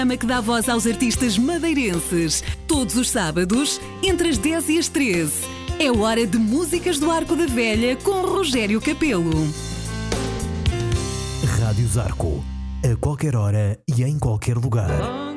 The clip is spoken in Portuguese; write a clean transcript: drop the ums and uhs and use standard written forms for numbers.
Programa que dá voz aos artistas madeirenses. Todos os sábados, entre as 10 e as 13. É hora de Músicas do Arco da Velha com Rogério Capelo. Rádio Zarco. A qualquer hora e em qualquer lugar.